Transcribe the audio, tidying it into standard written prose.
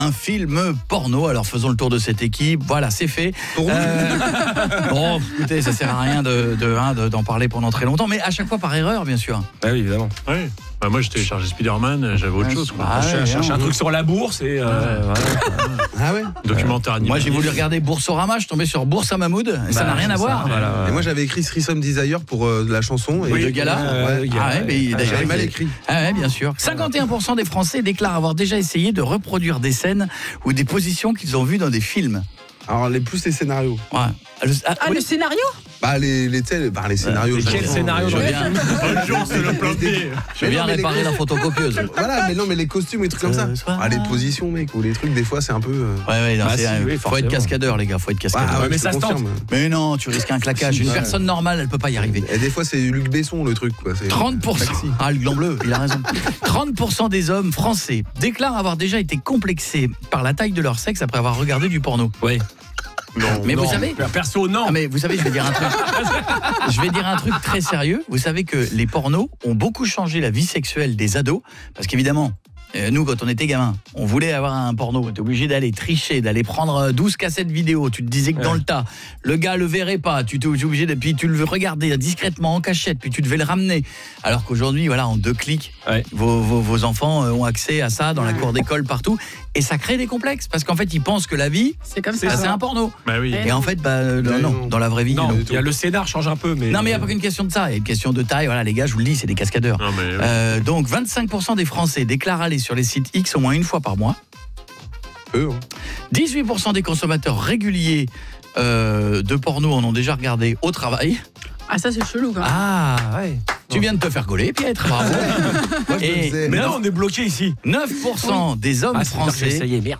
un film porno. Alors faisons le tour de cette équipe. Voilà, c'est fait. Bon, écoutez, ça sert à rien d'en parler pendant très longtemps, mais à chaque fois par erreur, bien sûr. Ah oui, évidemment. Oui. Bah moi, j'ai téléchargé Spider-Man, j'avais autre chose. Quoi. Je cherche un truc sur la bourse et Ah ouais. Documentaire animé. Moi, j'ai voulu regarder Boursorama, je suis tombé sur Bourse à Mahmoud, et ça n'a rien à voir. Voilà. Et moi j'avais écrit Threesome Desire pour la chanson. Et Oui, le gala. Mais j'avais mal écrit. Ah ouais, bien sûr. 51% des Français déclarent avoir déjà essayé de reproduire des scènes ou des positions qu'ils ont vues dans des films. Alors plus les scénarios. Ouais. Le scénario? Les scénarios. Quel scénario Je vais bien réparer la photocopieuse. Voilà, mais les costumes et les trucs comme ça. Les positions, mec, ou les trucs, des fois, c'est un peu. Faut être cascadeur, les gars, faut être cascadeur. mais ça se tente. Mais non, tu risques un claquage. Une personne normale, elle peut pas y arriver. Et des fois, c'est Luc Besson, le truc, quoi. 30%. Ah, le gland bleu, il a raison. 30% des hommes français déclarent avoir déjà été complexés par la taille de leur sexe après avoir regardé du porno. Oui. Non, mais non. vous savez, perso, non. Ah mais vous savez, je vais dire un truc. Je vais dire un truc très sérieux. Vous savez que les pornos ont beaucoup changé la vie sexuelle des ados, parce qu'évidemment, nous, quand on était gamin, on voulait avoir un porno. On était obligé d'aller tricher, d'aller prendre 12 cassettes vidéo. Tu te disais que dans le tas, le gars le verrait pas. Tu étais obligé de, puis tu le regardais discrètement en cachette, puis tu devais le ramener. Alors qu'aujourd'hui, voilà, en 2 clics, vos enfants ont accès à ça dans la cour d'école, partout. Et ça crée des complexes, parce qu'en fait, ils pensent que la vie, c'est comme ça. C'est un porno. Bah oui. Et en fait, non, dans la vraie vie, non. Il y a le scénar change un peu, mais non, mais il n'y a pas qu'une question de ça. Il y a une question de taille. Voilà, les gars, je vous le dis, c'est des cascadeurs. Non, mais donc, 25% des Français déclarent aller sur les sites X au moins une fois par mois. 18% des consommateurs réguliers de porno en ont déjà regardé au travail. Ah, ça, c'est chelou, quand même. Ah, ouais. Tu viens de te faire gauler, Pierre, bravo. Moi, je me disais, mais là, on est bloqué ici. 9% des hommes français